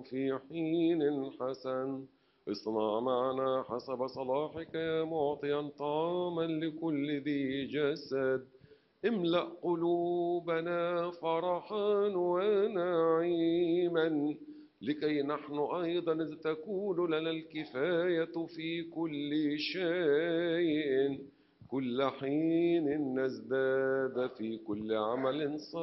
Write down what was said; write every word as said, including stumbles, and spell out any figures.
في حين حسن. اصنع معنا حسب صلاحك يا معطيا طعاما لكل ذي جسد. املأ قلوبنا فرحا ونعيما، لكي نحن أيضا إذ تكون لنا الكفاية في كل شيء كل حين نزداد في كل عمل صالح